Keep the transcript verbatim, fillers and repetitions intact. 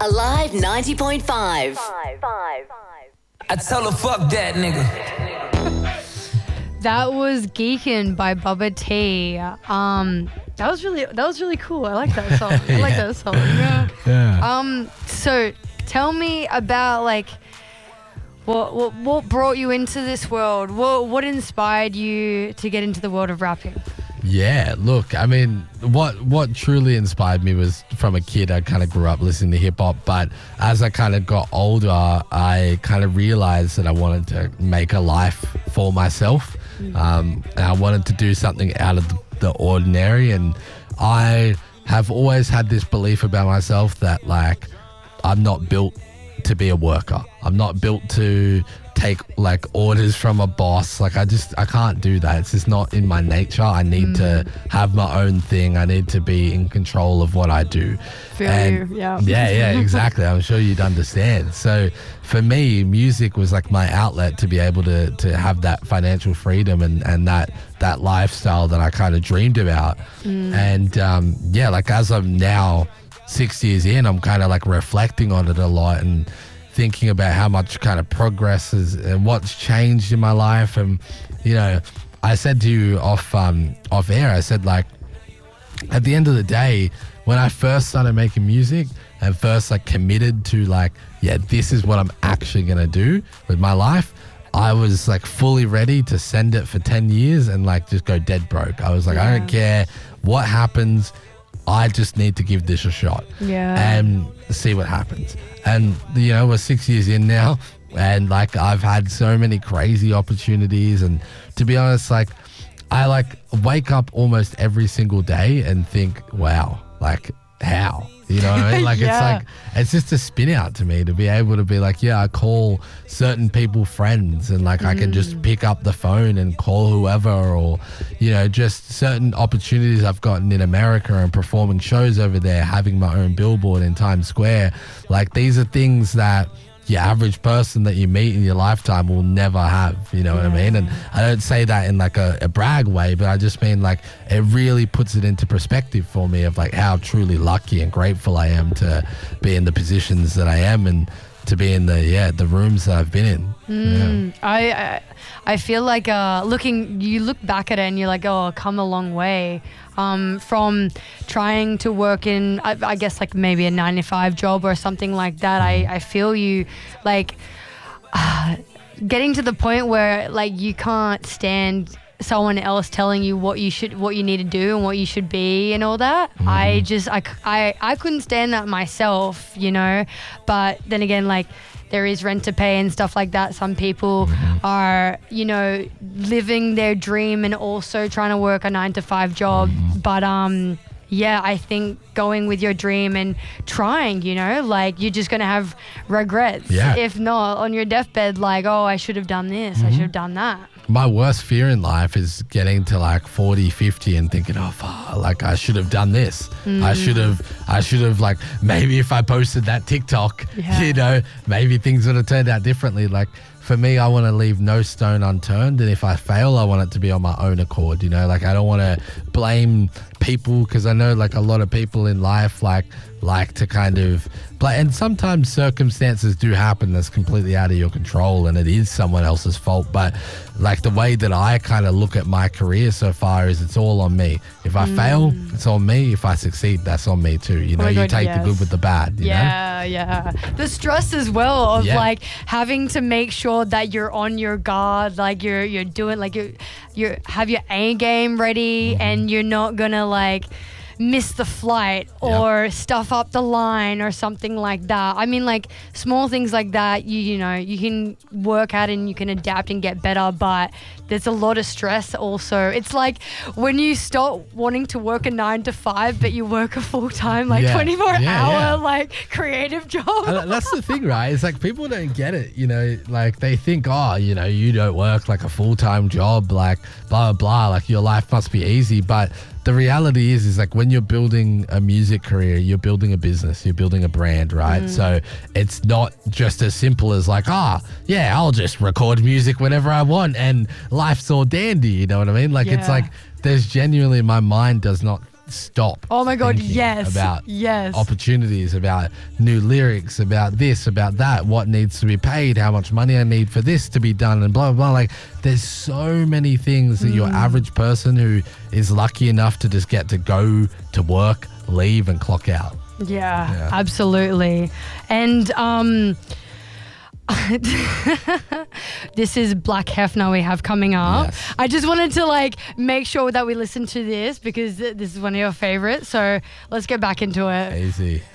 Alive ninety point five. I tell her fuck that nigga. That was Geekin' by Bubba T. Um, that was really that was really cool. I like that song. I like Yeah. that song. Yeah. Yeah. Um. So tell me about like what what what brought you into this world? What what inspired you to get into the world of rapping? Yeah, look, I mean, what what truly inspired me was from a kid, I kind of grew up listening to hip hop, but as I kind of got older, I kind of realized that I wanted to make a life for myself. Um, and I wanted to do something out of the, the ordinary. And I have always had this belief about myself that, like, I'm not built to be a worker. I'm not built to take like orders from a boss. Like I just I can't do that. It's just not in my nature. I need mm. to have my own thing. I need to be in control of what I do. Feel and you, yeah. Yeah, yeah, exactly. I'm sure you'd understand. So for me, music was like my outlet to be able to to have that financial freedom and and that that lifestyle that I kind of dreamed about. Mm. And um, yeah, like as I'm now six years in, I'm kind of like reflecting on it a lot and thinking about how much kind of progress is and what's changed in my life. And, you know, I said to you off um, off air, I said, like, at the end of the day, when I first started making music and first like committed to like, yeah, this is what I'm actually going to do with my life, I was like fully ready to send it for ten years and like just go dead broke. I was like, yeah. I don't care what happens. I just need to give this a shot yeah. and see what happens. And, you know, we're six years in now and like I've had so many crazy opportunities. And to be honest, like I like wake up almost every single day and think, wow, like how? You know what I mean? Like yeah. it's like, it's just a spin out to me to be able to be like, yeah, I call certain people friends and like mm. I can just pick up the phone and call whoever, or, you know, just certain opportunities I've gotten in America and performing shows over there, having my own billboard in Times Square. Like these are things that your average person that you meet in your lifetime will never have, you know yeah. what I mean? And I don't say that in like a, a brag way, but I just mean like it really puts it into perspective for me of like how truly lucky and grateful I am to be in the positions that I am and to be in the, yeah, the rooms that I've been in. Mm, yeah. I, I I feel like uh, looking, you look back at it and you're like, oh, I've come a long way. Um, from trying to work in, I, I guess, like maybe a nine to five job or something like that. I, I feel you, like, uh, getting to the point where, like, you can't stand someone else telling you what you should, what you need to do and what you should be and all that. Mm. I just, I, I, I couldn't stand that myself, you know, but then again, like, there is rent to pay and stuff like that. Some people mm-hmm. are, you know, living their dream and also trying to work a nine to five job. Mm-hmm. But um, yeah, I think going with your dream and trying, you know, like you're just going to have regrets. Yeah. If not on your deathbed, like, oh, I should have done this. Mm-hmm. I should have done that. My worst fear in life is getting to like forty, fifty and thinking, oh, fuck, like I should have done this. Mm. I should have, I should have like, maybe if I posted that TikTok, yeah. you know, maybe things would have turned out differently. Like for me, I want to leave no stone unturned. And if I fail, I want it to be on my own accord, you know, like I don't want to blame people because I know like a lot of people in life like like to kind of play, and sometimes circumstances do happen that's completely out of your control and it is someone else's fault. But like the way that I kind of look at my career so far is it's all on me. If I mm. fail, it's on me. If I succeed, that's on me too. You know, oh you God, take yes. the good with the bad. You yeah, know? yeah. The stress as well of yeah. like having to make sure that you're on your guard, like you're you're doing like you you have your A game ready mm-hmm. and you're not gonna like miss the flight or yep. stuff up the line or something like that. I mean, like small things like that, you you know, you can work at and you can adapt and get better, but there's a lot of stress also. It's like when you stop wanting to work a nine to five, but you work a full time, like yeah. twenty-four yeah, hour, yeah. like creative job. And that's the thing, right? It's like people don't get it, you know, like they think, oh, you know, you don't work like a full-time job, like blah, blah, blah, like your life must be easy. But the reality is, is like when you're building a music career, you're building a business, you're building a brand, right? Mm. So it's not just as simple as like, ah, oh, yeah, I'll just record music whenever I want and life's all dandy, you know what I mean? Like yeah. it's like there's genuinely, my mind does not stop. Oh my God, thinking yes, About yes. opportunities, about new lyrics, about this, about that, what needs to be paid, how much money I need for this to be done, and blah, blah, blah. Like, there's so many things that your average person who is lucky enough to just get to go to work, leave, and clock out. Yeah, Yeah. absolutely. And um, this is Black Hefner we have coming up. Yes. I just wanted to like make sure that we listen to this because th- this is one of your favorites. So let's get back into it. Easy.